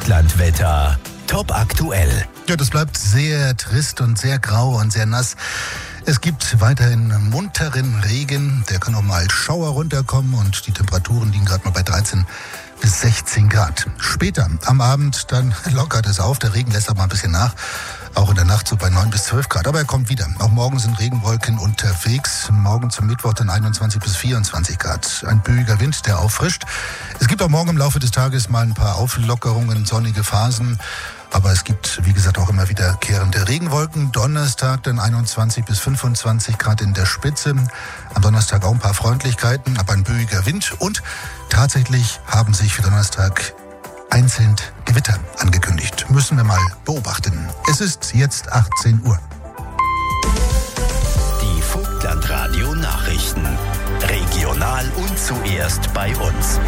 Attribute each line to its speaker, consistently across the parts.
Speaker 1: Vogtlandwetter. Top aktuell.
Speaker 2: Ja, das bleibt sehr trist und sehr grau und sehr nass. Es gibt weiterhin munteren Regen. Der kann auch mal als Schauer runterkommen und die Temperaturen liegen gerade mal bei 13 bis 16 Grad. Später am Abend dann lockert es auf. Der Regen lässt aber mal ein bisschen nach. Auch in der Nacht so bei 9 bis 12 Grad. Aber er kommt wieder. Auch morgen sind Regenwolken unterwegs. Morgen zum Mittwoch dann 21 bis 24 Grad. Ein böiger Wind, der auffrischt. Es gibt auch morgen im Laufe des Tages mal ein paar Auflockerungen, sonnige Phasen. Aber es gibt, wie gesagt, auch immer wiederkehrende Regenwolken. Donnerstag dann 21 bis 25 Grad in der Spitze. Am Donnerstag auch ein paar Freundlichkeiten, aber ein böiger Wind. Und tatsächlich haben sich für Donnerstag einzeln Gewitter angekündigt. Müssen wir mal beobachten. Es ist jetzt 18 Uhr.
Speaker 1: Die Vogtlandradio Nachrichten. Regional und zuerst bei uns.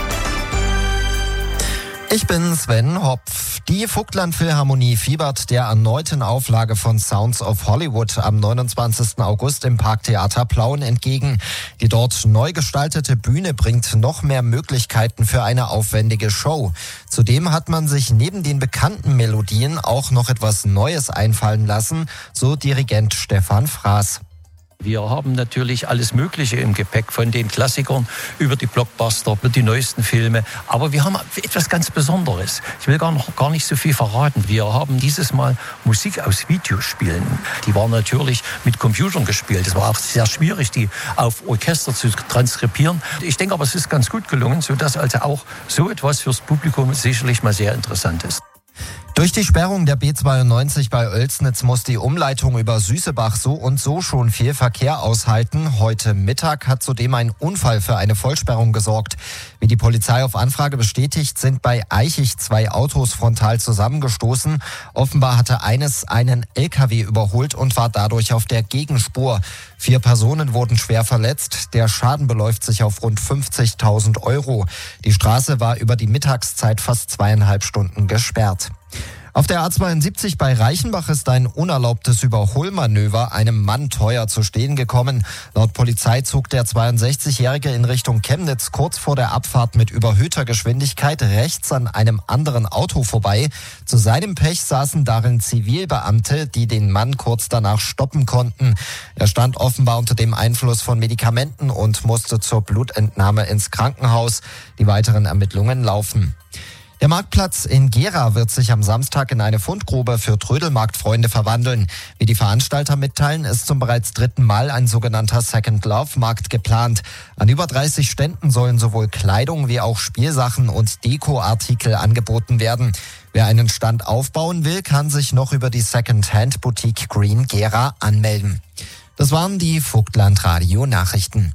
Speaker 3: Ich bin Sven Hopf. Die Vogtland-Philharmonie fiebert der erneuten Auflage von Sounds of Hollywood am 29. August im Parktheater Plauen entgegen. Die dort neu gestaltete Bühne bringt noch mehr Möglichkeiten für eine aufwendige Show. Zudem hat man sich neben den bekannten Melodien auch noch etwas Neues einfallen lassen, so Dirigent Stefan Fraß.
Speaker 4: Wir haben natürlich alles Mögliche im Gepäck, von den Klassikern über die Blockbuster, über die neuesten Filme. Aber wir haben etwas ganz Besonderes. Ich will gar nicht so viel verraten. Wir haben dieses Mal Musik aus Videospielen. Die waren natürlich mit Computern gespielt. Es war auch sehr schwierig, die auf Orchester zu transkribieren. Ich denke aber, es ist ganz gut gelungen, sodass also auch so etwas fürs Publikum sicherlich mal sehr interessant ist.
Speaker 3: Durch die Sperrung der B92 bei Oelsnitz muss die Umleitung über Süßebach so und so schon viel Verkehr aushalten. Heute Mittag hat zudem ein Unfall für eine Vollsperrung gesorgt. Wie die Polizei auf Anfrage bestätigt, sind bei Eichig 2 Autos frontal zusammengestoßen. Offenbar hatte eines einen LKW überholt und war dadurch auf der Gegenspur. 4 Personen wurden schwer verletzt. Der Schaden beläuft sich auf rund 50.000 Euro. Die Straße war über die Mittagszeit fast 2,5 Stunden gesperrt. Auf der A72 bei Reichenbach ist ein unerlaubtes Überholmanöver einem Mann teuer zu stehen gekommen. Laut Polizei zog der 62-Jährige in Richtung Chemnitz kurz vor der Abfahrt mit überhöhter Geschwindigkeit rechts an einem anderen Auto vorbei. Zu seinem Pech saßen darin Zivilbeamte, die den Mann kurz danach stoppen konnten. Er stand offenbar unter dem Einfluss von Medikamenten und musste zur Blutentnahme ins Krankenhaus. Die weiteren Ermittlungen laufen. Der Marktplatz in Gera wird sich am Samstag in eine Fundgrube für Trödelmarktfreunde verwandeln. Wie die Veranstalter mitteilen, ist zum bereits 3. Mal ein sogenannter Second Love Markt geplant. An über 30 Ständen sollen sowohl Kleidung wie auch Spielsachen und Dekoartikel angeboten werden. Wer einen Stand aufbauen will, kann sich noch über die Second-Hand-Boutique Green Gera anmelden. Das waren die Vogtland-Radio Nachrichten.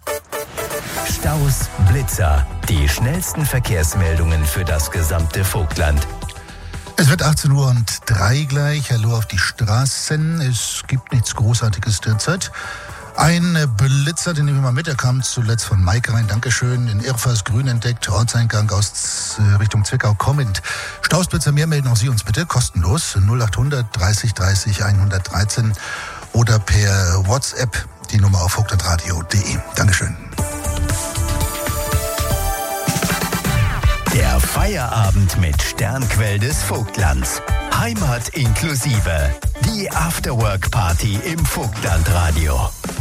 Speaker 1: Staus, Blitzer, die schnellsten Verkehrsmeldungen für das gesamte Vogtland.
Speaker 2: Es wird 18:03 Uhr gleich. Hallo auf die Straßen. Es gibt nichts Großartiges derzeit. Ein Blitzer, den nehmen wir mal mit, der kam zuletzt von Mike rein, Dankeschön, in Irrfass grün entdeckt, Ortseingang aus Richtung Zwickau kommend. Stausblitzer, mehr melden auch Sie uns bitte, kostenlos, 0800 30 30 113 oder per WhatsApp die Nummer auf vogtlandradio.de. Dankeschön.
Speaker 1: Der Feierabend mit Sternquell des Vogtlands. Heimat inklusive. Die Afterwork-Party im Vogtlandradio.